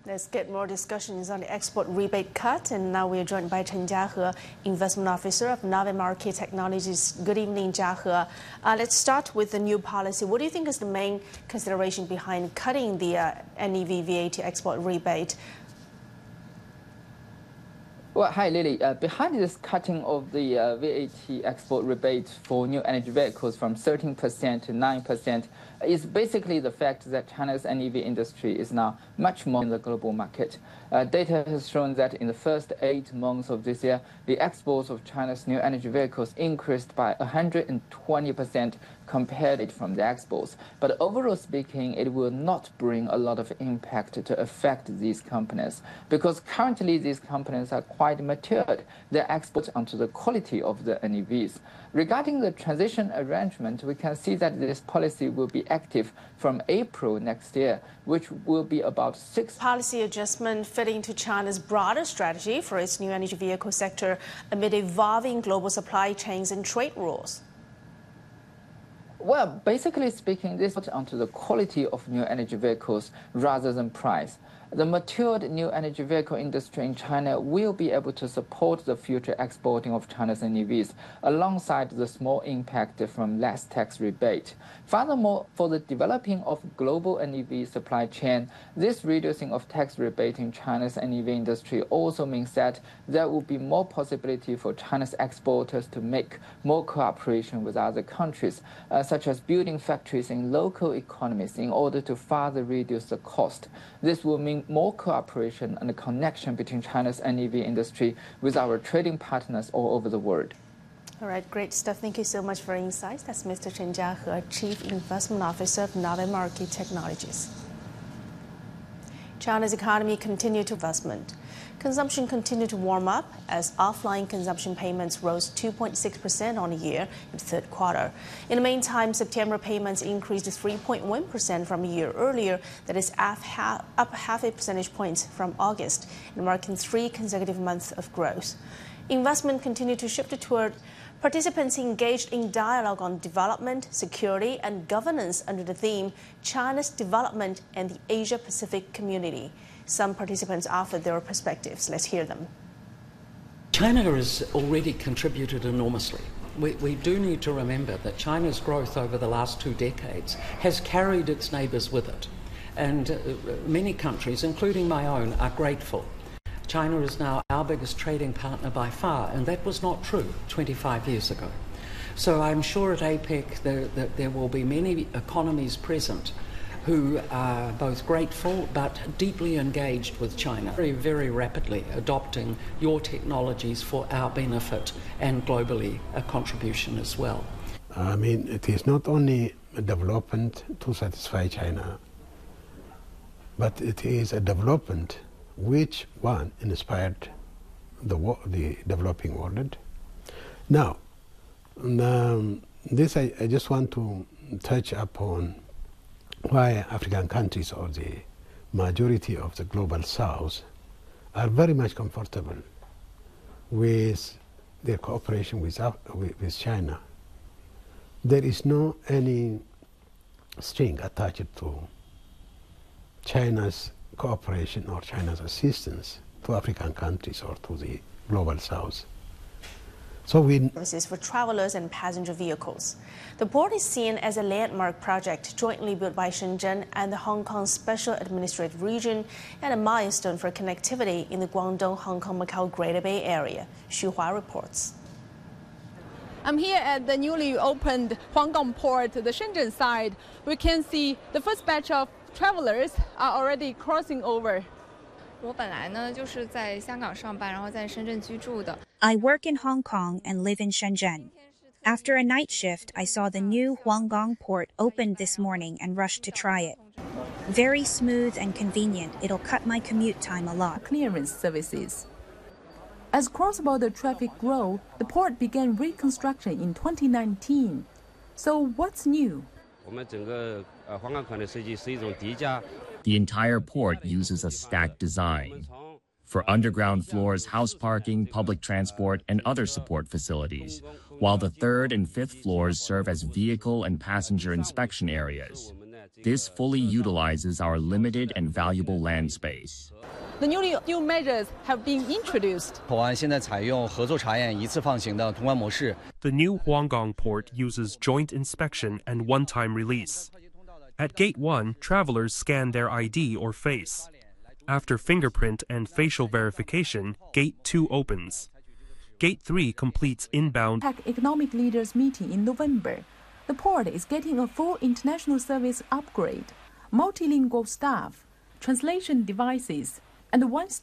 Let's get more discussions on the export rebate cut. And now we are joined by Chen Jiahe, Investment Officer of Nave Market Technologies. Good evening, Jiahe. Let's start with the new policy. What do you think is the main consideration behind cutting the NEV VAT export rebate? Well, hi, Lily. Behind this cutting of the VAT export rebate for new energy vehicles from 13% to 9% is basically the fact that China's NEV industry is now much more in the global market. Data has shown that in the first 8 months of this year, the exports of China's new energy vehicles increased by 120% compared from the exports. But overall speaking, it will not bring a lot of impact to affect these companies because currently these companies are quite matured. Their exports onto the quality of the NEVs. Regarding the transition arrangement, we can see that this policy will be active from April next year, which will be about 6 policy adjustment fitting to China's broader strategy for its new energy vehicle sector amid evolving global supply chains and trade rules. Well, basically speaking, this is onto the quality of new energy vehicles rather than price. The matured new energy vehicle industry in China will be able to support the future exporting of China's NEVs alongside the small impact from less tax rebate. Furthermore, for the developing of global NEV supply chain, this reducing of tax rebate in China's NEV industry also means that there will be more possibility for China's exporters to make more cooperation with other countries, such as building factories in local economies in order to further reduce the cost. This will mean more cooperation and a connection between China's NEV industry with our trading partners all over the world. All right, great stuff. Thank you so much for your insights. That's Mr. Chen Jiahe, Chief Investment Officer of Nave Market Technologies. China's economy continued to investment. Consumption continued to warm up as offline consumption payments rose 2.6% on a year in the third quarter. In the meantime, September payments increased 3.1% from a year earlier, that is up half a percentage point from August, and marking 3 consecutive months of growth. Investment continued to shift toward participants engaged in dialogue on development, security, and governance under the theme China's Development and the Asia-Pacific Community. Some participants offered their perspectives. Let's hear them. China has already contributed enormously. We do need to remember that China's growth over the last 2 decades has carried its neighbours with it. And many countries, including my own, are grateful. China is now our biggest trading partner by far, and that was not true 25 years ago. So I'm sure at APEC that there will be many economies present who are both grateful but deeply engaged with China, very, very rapidly adopting your technologies for our benefit and globally a contribution as well. I mean, it is not only a development to satisfy China, but it is a development which one inspired the developing world. Now, this I just want to touch upon why African countries or the majority of the global South are very much comfortable with their cooperation with China. There is no any string attached to China's cooperation or China's assistance to African countries or to the global South. So services for travelers and passenger vehicles. The port is seen as a landmark project jointly built by Shenzhen and the Hong Kong Special Administrative Region and a milestone for connectivity in the Guangdong, Hong Kong, Macau Greater Bay Area. Xu Hua reports. I'm here at the newly opened Huanggang Port, the Shenzhen side. We can see the first batch of travelers are already crossing over. I work in Hong Kong and live in Shenzhen. After a night shift, I saw the new Huanggang port opened this morning and rushed to try it. Very smooth and convenient. It'll cut my commute time a lot. Clearance services. As cross-border traffic grew, the port began reconstruction in 2019. So what's new? The entire port uses a stacked design. For underground floors, house parking, public transport, and other support facilities, while the 3rd and 5th floors serve as vehicle and passenger inspection areas. This fully utilizes our limited and valuable land space. The new measures have been introduced. 口岸现在采用合作查验一次放行的通关模式。 The new Huanggang port uses joint inspection and one-time release. At Gate 1, travelers scan their ID or face. After fingerprint and facial verification, Gate 2 opens. Gate 3 completes inbound. Economic leaders meeting in November. The port is getting a full international service upgrade, multilingual staff, translation devices, and one-stop